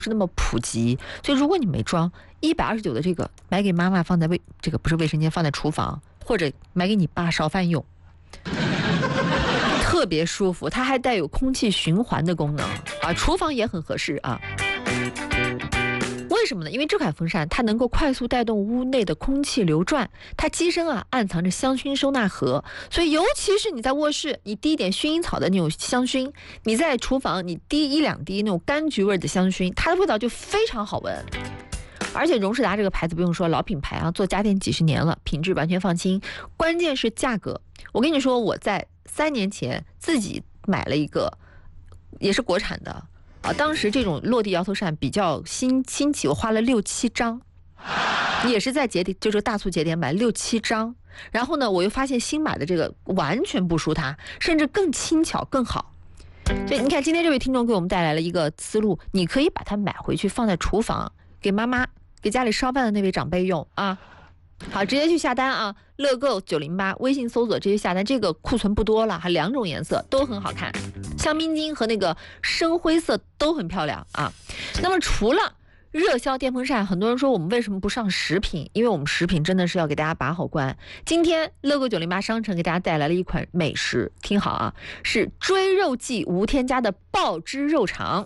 是那么普及，所以如果你没装129的这个，买给妈妈放在这个不是卫生间，放在厨房，或者买给你爸烧饭用，特别舒服。它还带有空气循环的功能啊，厨房也很合适啊。为什么呢？因为这款风扇它能够快速带动屋内的空气流转，它机身暗藏着香薰收纳盒，所以尤其是你在卧室，你滴一点薰衣草的那种香薰，你在厨房你滴1-2滴那种柑橘味的香薰，它的味道就非常好闻。而且荣仕达这个牌子不用说，老品牌啊，做家电几十年了，品质完全放心。关键是价格，我跟你说，我在3年前自己买了一个，也是国产的。当时这种落地摇头扇比较新起，我花了6-7张，也是在就是大促节点买6-7张。然后呢，我又发现新买的这个完全不输它，甚至更轻巧更好。所以你看，今天这位听众给我们带来了一个思路，你可以把它买回去放在厨房，给妈妈、给家里烧饭的那位长辈用啊。好，直接去下单啊！乐购908，微信搜索直接下单。这个库存不多了，还2种颜色都很好看，香槟金和那个深灰色都很漂亮啊。那么除了热销电风扇，很多人说我们为什么不上食品？因为我们食品真的是要给大家把好关。今天乐购908商城给大家带来了一款美食，听好啊，是追肉季无添加的爆汁肉肠。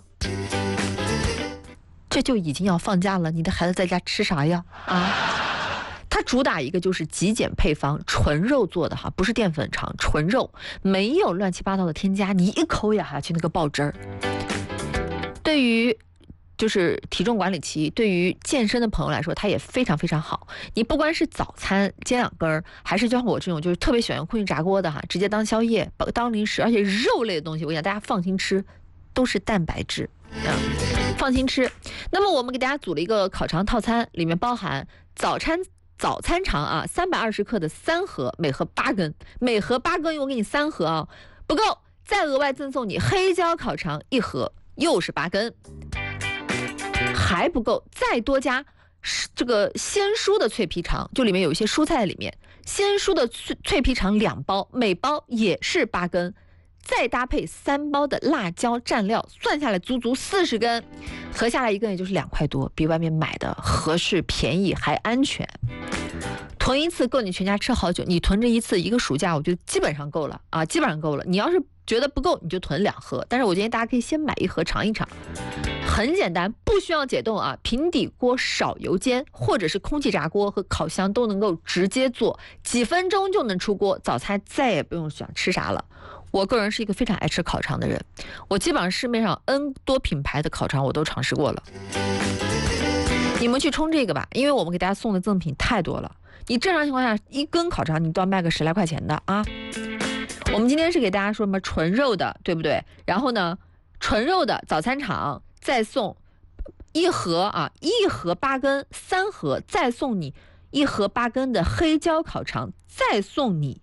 这就已经要放假了，你的孩子在家吃啥呀？啊！它主打一个就是极简配方，纯肉做的哈，不是淀粉肠，纯肉，没有乱七八糟的添加，你一口咬下去那个爆汁儿。对于就是体重管理期，对于健身的朋友来说，它也非常非常好。你不管是早餐煎2根，还是就像我这种就是特别喜欢用空气炸锅的哈，直接当宵夜、当零食，而且肉类的东西，我想大家放心吃，都是蛋白质啊，放心吃。那么我们给大家组了一个烤肠套餐，里面包含早餐肠啊，320克的3盒，每盒8根，每盒8根，我给你3盒啊，不够，再额外赠送你黑椒烤肠1盒，又是8根，还不够，再多加这个鲜蔬的脆皮肠，就里面有一些蔬菜在里面，鲜蔬的脆皮肠2包，每包也是8根。再搭配3包的辣椒蘸料，算下来足足40根，合下来一根也就是2块多，比外面买的合适、便宜还安全。囤一次够你全家吃好久，你囤这一次一个暑假，我觉得基本上够了啊，基本上够了。你要是觉得不够，你就囤2盒，但是我建议大家可以先买1盒尝一尝。很简单，不需要解冻啊，平底锅少油煎，或者是空气炸锅和烤箱都能够直接做，几分钟就能出锅，早餐再也不用想吃啥了。我个人是一个非常爱吃烤肠的人，我基本上市面上 N 多品牌的烤肠我都尝试过了。你们去冲这个吧，因为我们给大家送的赠品太多了。你正常情况下1根烤肠你都要卖个10来块钱的啊。我们今天是给大家说什么纯肉的，对不对？然后呢，纯肉的早餐肠再送1盒啊，1盒8根，3盒再送你1盒8根的黑椒烤肠，再送你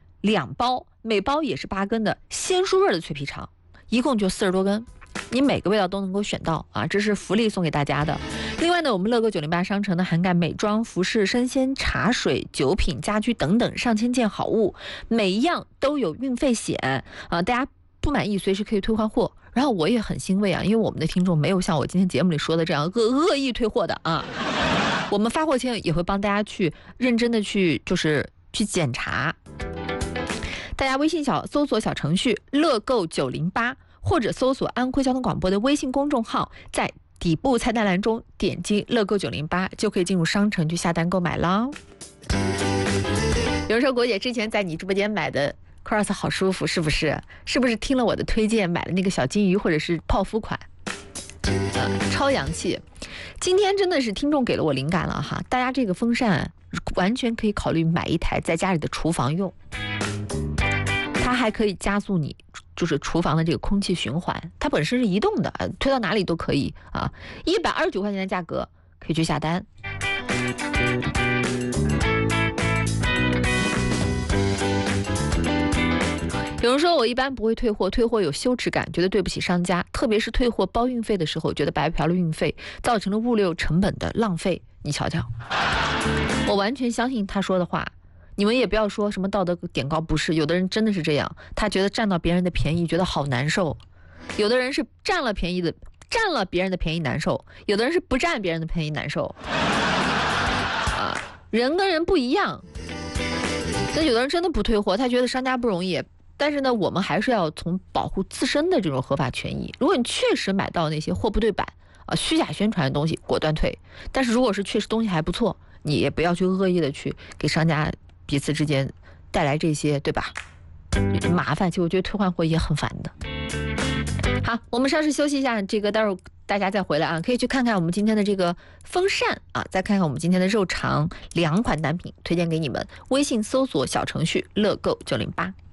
2包。每包也是8根的鲜蔬味的脆皮肠，一共就40多根，你每个味道都能够选到啊！这是福利送给大家的。另外呢，我们乐购908商城呢涵盖美妆、服饰、生鲜、茶水、酒品、家居等等上千件好物，每一样都有运费险啊！大家不满意随时可以退换货。然后我也很欣慰啊，因为我们的听众没有像我今天节目里说的这样恶意退货的啊。我们发货前也会帮大家去认真的去检查。大家微信搜索小程序乐购908，或者搜索安徽交通广播的微信公众号，在底部菜单栏中点击乐购908，就可以进入商城去下单购买了。有人说国姐之前在你直播间买的 Cross 好舒服，是不是？是不是听了我的推荐买了那个小金鱼或者是泡芙款？超洋气。今天真的是听众给了我灵感了哈，大家这个风扇完全可以考虑买一台在家里的厨房用。它还可以加速你就是厨房的这个空气循环，它本身是移动的，推到哪里都可以啊。129块钱的价格可以去下单。有人说我一般不会退货，退货有羞耻感，觉得对不起商家，特别是退货包运费的时候，觉得白嫖了运费，造成了物流成本的浪费。你瞧瞧，我完全相信他说的话。你们也不要说什么道德点高，不是，有的人真的是这样，他觉得占到别人的便宜，觉得好难受；有的人是占了便宜的， 占了别人的便宜难受，有的人是不占别人的便宜难受。人跟人不一样，所以有的人真的不退货，他觉得商家不容易。但是呢，我们还是要从保护自身的这种合法权益。如果你确实买到那些货不对版虚假宣传的东西，果断退。但是如果是确实东西还不错，你也不要去恶意的去给商家彼此之间带来这些，对吧？麻烦，其实我觉得退换货也很烦的。好，我们稍事休息一下，这个待会儿大家再回来啊，可以去看看我们今天的这个风扇啊，再看看我们今天的肉肠2款单品，推荐给你们。微信搜索小程序乐购908。